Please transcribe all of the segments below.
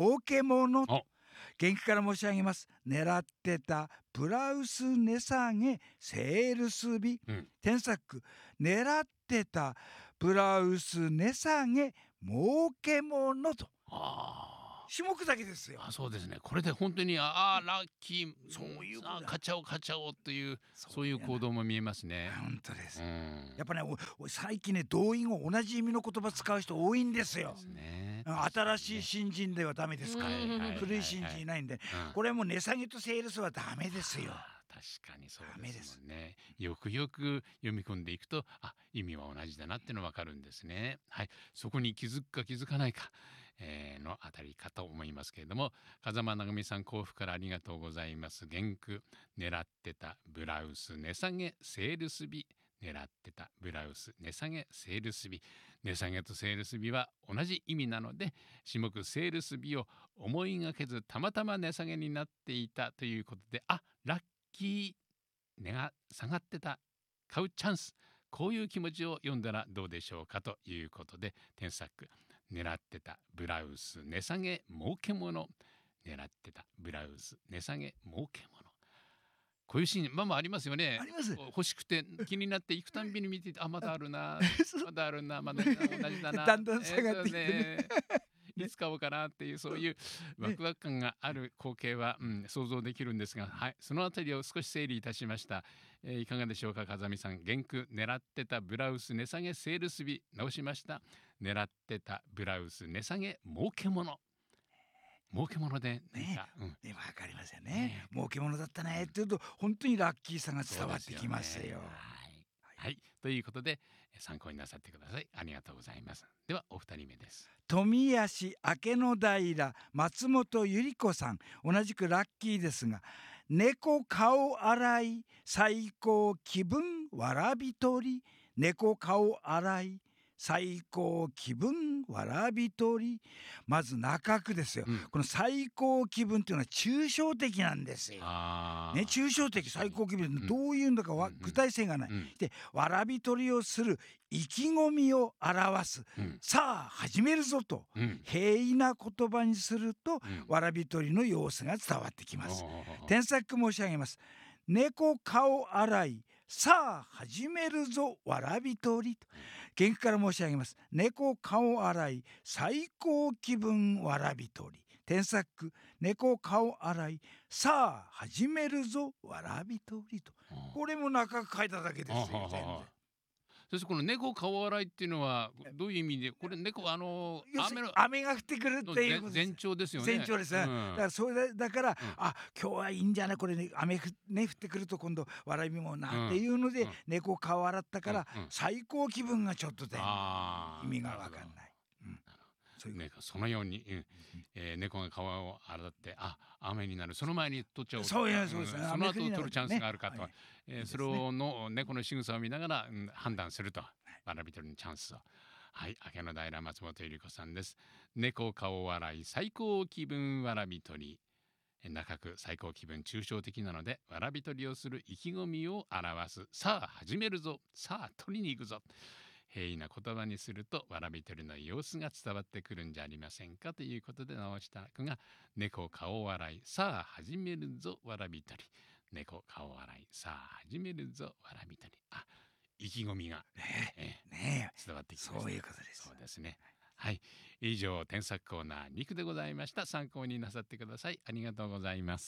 儲けものとお原句から申し上げます。狙ってたブラウス値下げセールス日、 うん添削狙ってたブラウス値下げ儲けものとあ下句だけですよ。 あ、そうですね。これで本当にラッキー、 そういうことだ買っちゃおう買っちゃおうというそうそういう行動も見えますね。 本当です。 うんやっぱね最近ね同意語同じ意味の言葉使う人多いんですよ。 ですね。 新しい新人ではダメですから、 はいはいはいはい古い新人いないんで、 うんこれも値下げとセールスはダメですよ。 確かにそうですもんね。よくよく読み込んでいくと意味は同じだなっていうのが分かるんですね。はい、そこに気づくか気づかないか、のあたりかと思いますけれども、風間長美さん甲府からありがとうございます。原句狙ってたブラウス値下げセールス日、狙ってたブラウス値下げセールス日、値下げとセールス日は同じ意味なので、下句セールス日を思いがけずたまたま値下げになっていたということで、ラッキー、値が下がってた、買うチャンス、こういう気持ちを読んだらどうでしょうかということで、添削狙ってたブラウス値下げ儲けもの、狙ってたブラウス値下げ儲けもの、こういうシーンまあありますよね。 あります。 欲しくて気になっていくたんびに見ていてまだあるなまだあるなまだ同じだなだんだん下がってきてねいつ買おうかなっていうそういうワクワク感がある光景は、想像できるんですが、はい、そのあたりを少し整理いたしました。いかがでしょうか風見さん。原句狙ってたブラウス値下げセールス日、直しました。狙ってたブラウス値下げ儲けもの、儲けもので何か、 ね、わかりますよね。儲けものだったねって言うと本当にラッキーさが伝わってきますよ。 はい、ということで参考になさってください。ありがとうございます。ではお二人目です。 富安明の平松本百合子さん、同じくラッキーですが、猫顔洗い最高気分わらびとり、猫顔洗い最高気分わらびとり、まず中区ですよ、この最高気分っていうのは抽象的なんですよ。ね、抽象的最高気分どういうんだか具体性がない、でわらびとりをする意気込みを表す、さあ始めるぞと、平易な言葉にすると、わらびとりの様子が伝わってきます。添削申し上げます。猫顔洗いさあ始めるぞわらびとりと原句から申し上げます。猫顔洗い最高気分わらびとり、添削猫顔洗いさあ始めるぞわらびとりと、これも中書いただけですよ。全然。 そしてこの猫顔洗いっていうのはどういう意味で、これ猫雨が降ってくるっていうことです。 前兆ですよね。 前兆です。だからそれだから、今日はいいんじゃないこれね、雨降ってくると今度わらびもなっていうので、猫顔洗ったから最高気分がちょっとで意味がわかんない。 そのように、猫が顔を洗って雨になる、その前に取っちゃおう、 そうです、 その後取るチャンスがあるかと、それを猫の仕草を見ながら、判断すると、わらびとりのチャンスを。はい、明の平松本百合子さんです。猫顔洗い最高気分わらびとり、中区最高気分抽象的なのでわらびとりをする意気込みを表す、さあ始めるぞ、さあ取りに行くぞ、平易な言葉にするとわらびとりの様子が伝わってくるんじゃありませんかということで直した句が猫顔洗いさあ始めるぞわらびとり、猫顔洗いさあ始めるぞわらびとり、意気込みが、伝わってきました。 そういうことです。 そうですね。はい、以上添削コーナー2区でございました。参考になさってください。ありがとうございます。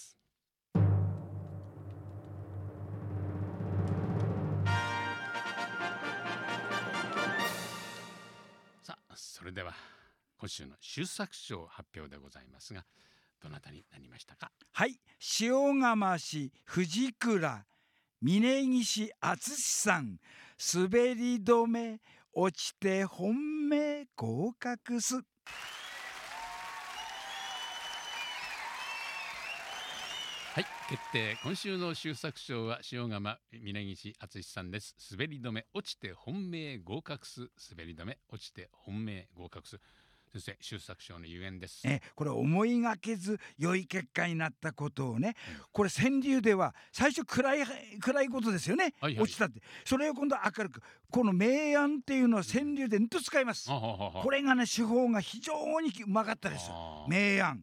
さあ、それでは今週の秀作賞発表でございますが、どなたになりましたか。 はい、塩釜市藤倉峯岸敦さん、滑り止め落ちて本命合格す。 はい、決定。今週の秀作賞は塩釜峯岸敦さんです。滑り止め落ちて本命合格す。滑り止め落ちて本命合格す。先生、秀作賞のゆえんです。 これ思いがけず良い結果になったことをね、これ川柳では最初暗いことですよね、落ちたって。それを今度明るく、この明暗っていうのは川柳でんと使います。これがね手法が非常にうまかったです。明暗